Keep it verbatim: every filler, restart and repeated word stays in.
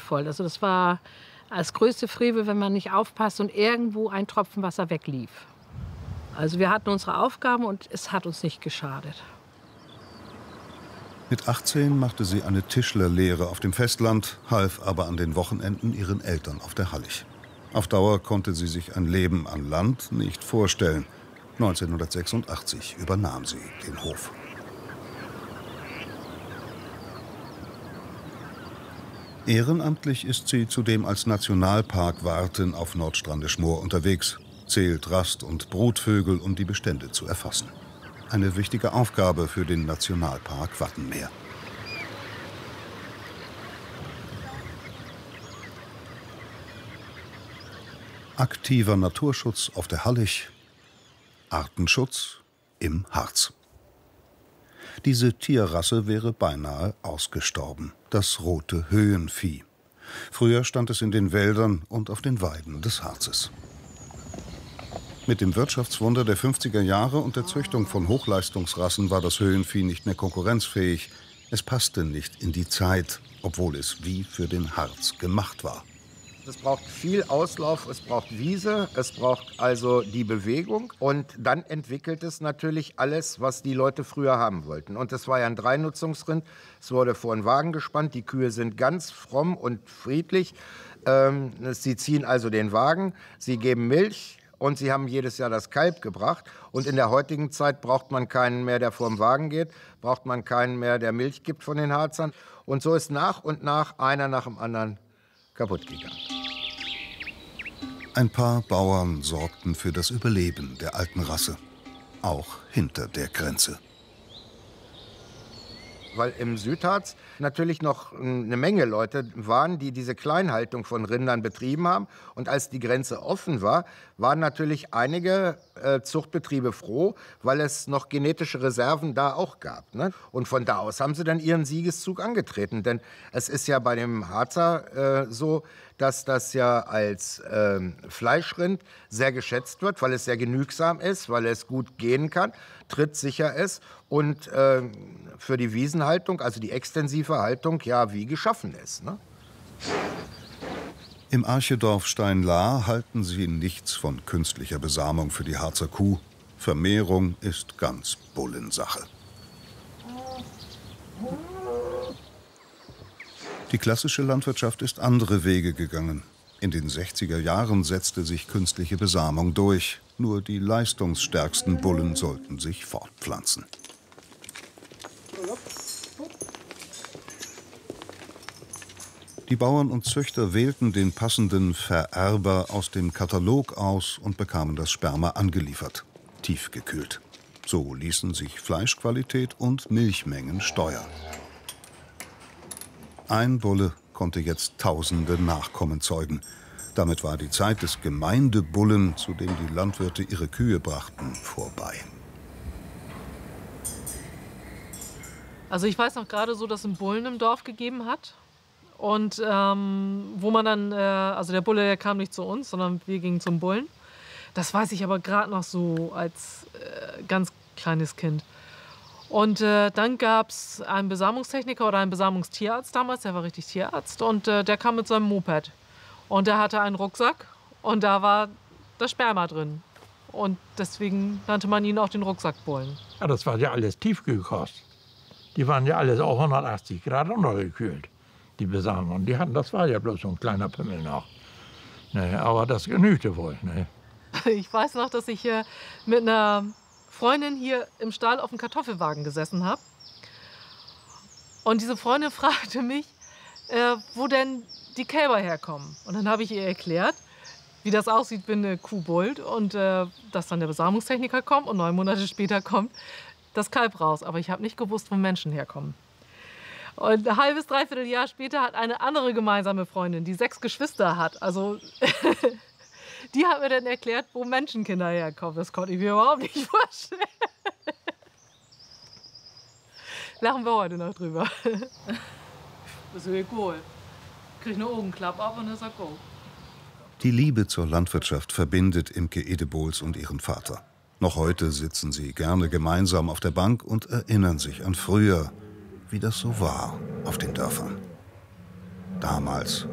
freudvoll. Also das war das größte Frevel, wenn man nicht aufpasst und irgendwo ein Tropfen Wasser weglief. Also wir hatten unsere Aufgaben und es hat uns nicht geschadet. Mit achtzehn machte sie eine Tischlerlehre auf dem Festland, half aber an den Wochenenden ihren Eltern auf der Hallig. Auf Dauer konnte sie sich ein Leben an Land nicht vorstellen. neunzehnhundertsechsundachtzig übernahm sie den Hof. Ehrenamtlich ist sie zudem als Nationalparkwartin auf Nordstrandisch-Moor unterwegs, zählt Rast- und Brutvögel, um die Bestände zu erfassen. Eine wichtige Aufgabe für den Nationalpark Wattenmeer. Aktiver Naturschutz auf der Hallig, Artenschutz im Harz. Diese Tierrasse wäre beinahe ausgestorben, das rote Höhenvieh. Früher stand es in den Wäldern und auf den Weiden des Harzes. Mit dem Wirtschaftswunder der fünfziger Jahre und der Züchtung von Hochleistungsrassen war das Höhenvieh nicht mehr konkurrenzfähig. Es passte nicht in die Zeit, obwohl es wie für den Harz gemacht war. Es braucht viel Auslauf, es braucht Wiese, es braucht also die Bewegung. Und dann entwickelt es natürlich alles, was die Leute früher haben wollten. Und das war ja ein Dreinutzungsrind. Es wurde vor einen Wagen gespannt. Die Kühe sind ganz fromm und friedlich. Ähm, sie ziehen also den Wagen, sie geben Milch. Und sie haben jedes Jahr das Kalb gebracht. Und in der heutigen Zeit braucht man keinen mehr, der vor dem Wagen geht, braucht man keinen mehr, der Milch gibt von den Harzern. Und so ist nach und nach einer nach dem anderen kaputt gegangen. Ein paar Bauern sorgten für das Überleben der alten Rasse, auch hinter der Grenze. Weil im Südharz natürlich noch eine Menge Leute waren, die diese Kleinhaltung von Rindern betrieben haben. Und als die Grenze offen war, waren natürlich einige äh, Zuchtbetriebe froh, weil es noch genetische Reserven da auch gab. Ne? Und von da aus haben sie dann ihren Siegeszug angetreten. Denn es ist ja bei dem Harzer äh, so, dass das ja als äh, Fleischrind sehr geschätzt wird, weil es sehr genügsam ist, weil es gut gehen kann, trittsicher ist und äh, für die Wiesenhaltung, also die extensive Haltung, ja wie geschaffen ist. Ne? Im Archedorf Steinlahr halten sie nichts von künstlicher Besamung für die Harzer Kuh. Vermehrung ist ganz Bullensache. Die klassische Landwirtschaft ist andere Wege gegangen. In den sechziger Jahren setzte sich künstliche Besamung durch. Nur die leistungsstärksten Bullen sollten sich fortpflanzen. Die Bauern und Züchter wählten den passenden Vererber aus dem Katalog aus und bekamen das Sperma angeliefert, tiefgekühlt. So ließen sich Fleischqualität und Milchmengen steuern. Ein Bulle konnte jetzt tausende Nachkommen zeugen. Damit war die Zeit des Gemeindebullen, zu dem die Landwirte ihre Kühe brachten, vorbei. Also ich weiß noch gerade so, dass es einen Bullen im Dorf gegeben hat. Und ähm, wo man dann, äh, also der Bulle, der kam nicht zu uns, sondern wir gingen zum Bullen. Das weiß ich aber gerade noch so als äh, ganz kleines Kind. Und äh, dann gab es einen Besamungstechniker oder einen Besamungstierarzt damals, der war richtig Tierarzt. Und äh, der kam mit seinem Moped. Und der hatte einen Rucksack und da war das Sperma drin. Und deswegen nannte man ihn auch den Rucksackbullen. Ja, das war ja alles tiefgekostet. Die waren ja alles auch hundertachtzig Grad untergekühlt, die Besamung. Und die hatten, das war ja bloß so ein kleiner Pimmel noch. Ne, aber das genügte wohl. Ne. Ich weiß noch, dass ich äh, mit einer Freundin hier im Stall auf dem Kartoffelwagen gesessen habe. Und diese Freundin fragte mich, äh, wo denn die Kälber herkommen. Und dann habe ich ihr erklärt, wie das aussieht, wenn eine Kuh bullt und äh, dass dann der Besamungstechniker kommt und neun Monate später kommt das Kalb raus. Aber ich habe nicht gewusst, wo Menschen herkommen. Und ein halbes, dreiviertel Jahr später hat eine andere gemeinsame Freundin, die sechs Geschwister hat, also die hat mir dann erklärt, wo Menschenkinder herkommen. Das konnte ich mir überhaupt nicht vorstellen. Lachen wir heute noch drüber. Das ist cool. Ich kriege eine Augenklappe ab und das ist gut. Die Liebe zur Landwirtschaft verbindet Imke Edebolz und ihren Vater. Noch heute sitzen sie gerne gemeinsam auf der Bank und erinnern sich an früher, wie das so war auf den Dörfern. Damals